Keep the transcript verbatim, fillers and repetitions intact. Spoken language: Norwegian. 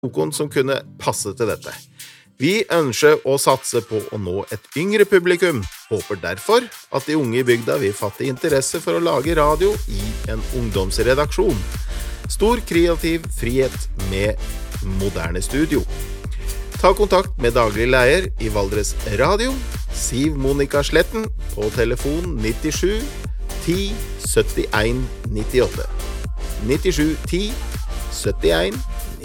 noen som kunne passe til dette. Vi ønsker å satse på å nå et yngre publikum, håper derfor at de unge i bygda vil fatte interesse for å lage radio i en ungdomsredaksjon. Stor kreativ frihet med moderne studio. Ta kontakt med daglig leder i Valdres Radio, Siv Monica Sletten, på telefon nittisju ti syttien nittiåtte. nittisju ti syttien